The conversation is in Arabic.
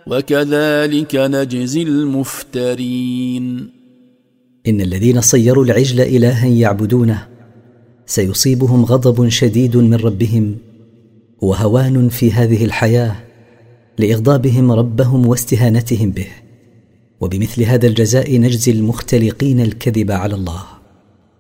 وكذلك نجزي المفترين. إن الذين صيروا العجل إلها يعبدونه سيصيبهم غضب شديد من ربهم وهوان في هذه الحياة لإغضابهم ربهم واستهانتهم به، وبمثل هذا الجزاء نجزي المختلقين الكذب على الله.